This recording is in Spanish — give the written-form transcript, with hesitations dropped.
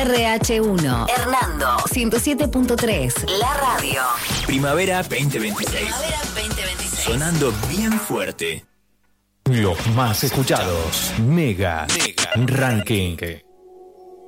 RH1, Hernando, 107.3, la radio. Primavera 2026. Primavera 2026. Sonando bien fuerte. Los más escuchados. Mega Ranking.